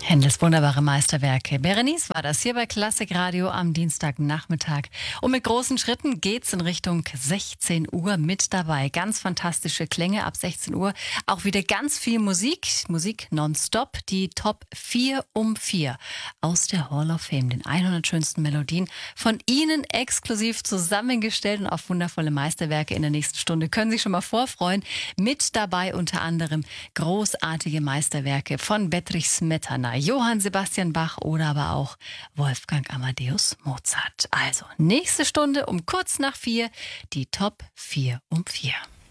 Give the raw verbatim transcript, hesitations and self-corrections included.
Händels wunderbare Meisterwerke. Berenice war das hier bei Klassik Radio am Dienstagnachmittag. Und mit großen Schritten geht's in Richtung sechzehn Uhr mit dabei. Ganz fantastische Klänge ab sechzehn Uhr. Auch wieder ganz viel Musik. Musik nonstop. Die Top vier um vier aus der Hall of Fame. Den hundert schönsten Melodien von Ihnen exklusiv zusammengestellt und auf wundervolle Meisterwerke in der nächsten Stunde. Können Sie sich schon mal vorfreuen. Mit dabei unter anderem großartige Meisterwerke von Bedřich Smetana, Johann Sebastian Bach oder aber auch Wolfgang Amadeus Mozart. Also nächste Stunde um kurz nach vier die Top vier um vier.